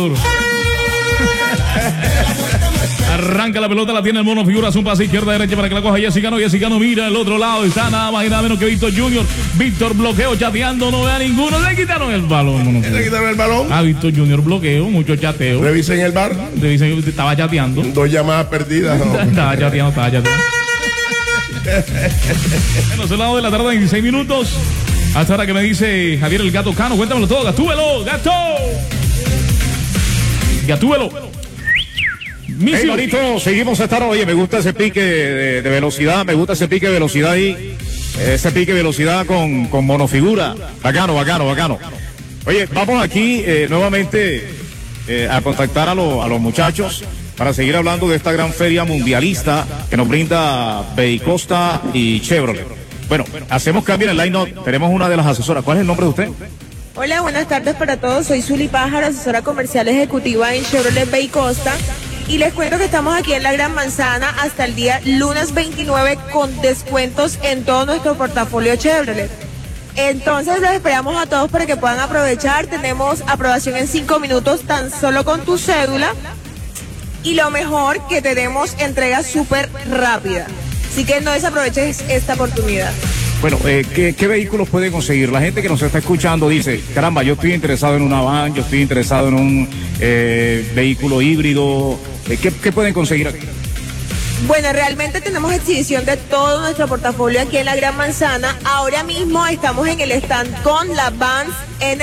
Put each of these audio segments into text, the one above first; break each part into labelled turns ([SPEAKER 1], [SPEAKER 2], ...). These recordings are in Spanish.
[SPEAKER 1] Arranca la pelota, la tiene el mono figura, un pase izquierda derecha para que la coja Jessicano. Jessicano mira el otro lado, está nada más y nada menos que Víctor Junior. Víctor bloqueo, chateando, no ve a ninguno. Le quitaron el balón.
[SPEAKER 2] ¿Le quitaron el balón?
[SPEAKER 1] Ah, Víctor Junior bloqueo, mucho chateo.
[SPEAKER 2] Revisen el bar.
[SPEAKER 1] Revisen, estaba chateando.
[SPEAKER 2] 2 llamadas perdidas. No.
[SPEAKER 1] Estaba chateando. Bueno, son las 2 de la tarde, 26 minutos. Hasta ahora que me dice Javier el Gato Cano, cuéntamelo todo, Gatúbelo, gato. Gatúbelo.
[SPEAKER 3] Hey, bonito, seguimos esta noche. Oye, me gusta ese pique de velocidad, me gusta ese pique de velocidad ahí, ese pique de velocidad con monofigura. Bacano. Oye, vamos aquí nuevamente a contactar a los muchachos para seguir hablando de esta gran feria mundialista que nos brinda Veicosta y Chevrolet. Bueno, hacemos cambio en el line-up. Tenemos una de las asesoras. ¿Cuál es el nombre de usted?
[SPEAKER 4] Hola, buenas tardes para todos. Soy Zuli Pájaro, asesora comercial ejecutiva en Chevrolet Veicosta. Y les cuento que estamos aquí en la Gran Manzana hasta el día lunes 29 con descuentos en todo nuestro portafolio Chevrolet. Entonces les esperamos a todos para que puedan aprovechar. Tenemos aprobación en 5 minutos tan solo con tu cédula. Y lo mejor, que tenemos entrega súper rápida. Así que no desaproveches esta oportunidad.
[SPEAKER 3] Bueno, ¿qué vehículos pueden conseguir? La gente que nos está escuchando dice, caramba, yo estoy interesado en una van, yo estoy interesado en un vehículo híbrido. ¿Qué pueden conseguir aquí?
[SPEAKER 4] Bueno, realmente tenemos exhibición de todo nuestro portafolio aquí en la Gran Manzana. Ahora mismo estamos en el stand con la Vans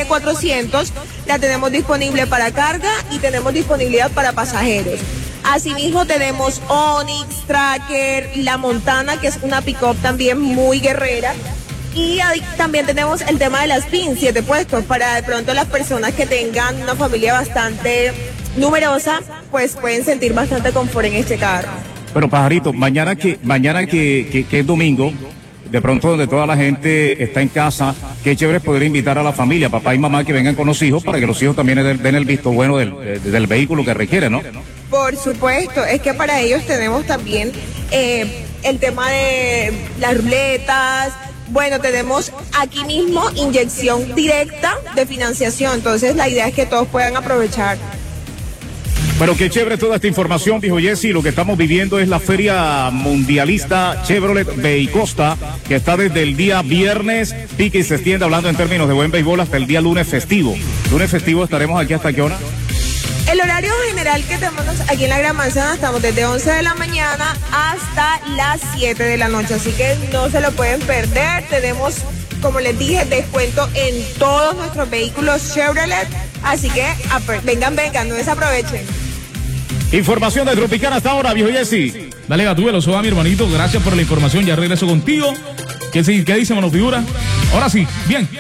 [SPEAKER 4] N400. La tenemos disponible para carga y tenemos disponibilidad para pasajeros. Asimismo tenemos Onix, Tracker, La Montana, que es una pick-up también muy guerrera. Y también tenemos el tema de las PIN, 7 puestos, para de pronto las personas que tengan una familia bastante numerosa, pues pueden sentir bastante confort en este carro.
[SPEAKER 3] Bueno, Pajarito, mañana que es domingo, de pronto donde toda la gente está en casa, qué chévere poder invitar a la familia, papá y mamá, que vengan con los hijos para que los hijos también den el visto bueno del vehículo que requiere, ¿no?
[SPEAKER 4] Por supuesto, es que para ellos tenemos también el tema de las ruletas. Bueno, tenemos aquí mismo inyección directa de financiación, entonces la idea es que todos puedan aprovechar.
[SPEAKER 3] Bueno, qué chévere toda esta información, viejo Jesse. Lo que estamos viviendo es la feria mundialista Chevrolet Veicosta, que está desde el día viernes, pique y se extiende, hablando en términos de buen béisbol, hasta el día lunes festivo. Lunes festivo estaremos aquí hasta qué hora.
[SPEAKER 4] El horario general que tenemos aquí en la Gran Manzana, estamos desde 11 de la mañana hasta las 7 de la noche, así que no se lo pueden perder. Tenemos, como les dije, descuento en todos nuestros vehículos Chevrolet, así que vengan, no desaprovechen.
[SPEAKER 3] Información de Tropicana hasta ahora, viejo Jesse.
[SPEAKER 1] Dale, Gatúbelo, soy mi hermanito, gracias por la información, ya regreso contigo. ¿Qué dice, monofigura? Ahora sí, bien.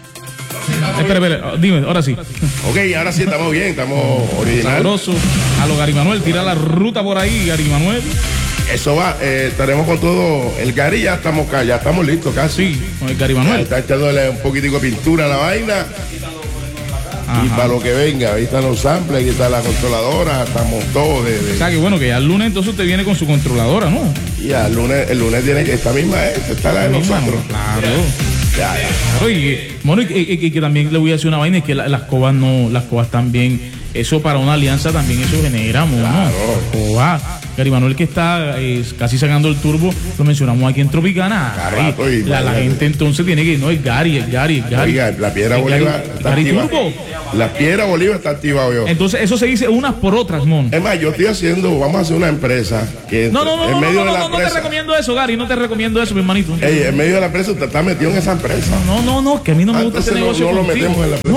[SPEAKER 1] Espera, dime, ahora sí.
[SPEAKER 2] Ok, ahora sí estamos bien, estamos original.
[SPEAKER 1] Sabroso. A lo Gary Manuel, tira la ruta por ahí, Gary Manuel.
[SPEAKER 2] Eso va, estaremos con todo. El Gary ya estamos listos casi.
[SPEAKER 1] Sí, con el Gary Manuel.
[SPEAKER 2] Está echándole un poquitico de pintura a la vaina. Ajá. Y para lo que venga, ahí están los samples, ahí está la controladora, estamos todos
[SPEAKER 1] O sea, que bueno, que ya el lunes entonces usted viene con su controladora, ¿no?
[SPEAKER 2] Y el lunes tiene que, esta misma está la de nosotros.
[SPEAKER 1] Claro.
[SPEAKER 2] Ya.
[SPEAKER 1] Claro, y que también le voy a decir una vaina, es que las cobas también, eso para una alianza también eso genera, ¿no? Coba. Gary Manuel, que está casi sacando el turbo, lo mencionamos aquí en Tropicana. La gente entonces tiene que, no, es Gary.
[SPEAKER 2] Oiga, la Piedra Bolívar está activa. La Piedra Bolívar está activa hoy.
[SPEAKER 1] Entonces eso se dice unas por otras, mon.
[SPEAKER 2] Es más, yo vamos a hacer una empresa que
[SPEAKER 1] no te recomiendo eso, Gary, no te recomiendo eso, mi hermanito.
[SPEAKER 2] En medio de la empresa usted está metido en esa empresa.
[SPEAKER 1] No, que a mí no me gusta ese negocio.
[SPEAKER 2] No lo metemos en la empresa.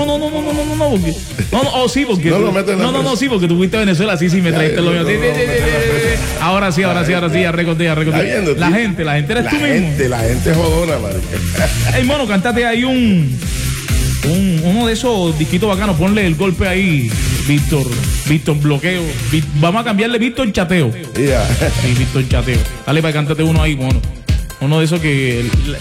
[SPEAKER 1] No, sí, porque tú fuiste a Venezuela, sí, me trajiste lo mío. Ahora sí, ya recordé. La gente eres tú mismo.
[SPEAKER 2] La gente jodona, madre.
[SPEAKER 1] Ey, mono, cantate ahí uno de esos disquitos bacanos, ponle el golpe ahí, Víctor bloqueo. Vamos a cambiarle Víctor chateo.
[SPEAKER 2] Yeah.
[SPEAKER 1] Sí, Víctor chateo. Dale para cántate uno ahí, mono. Uno de esos que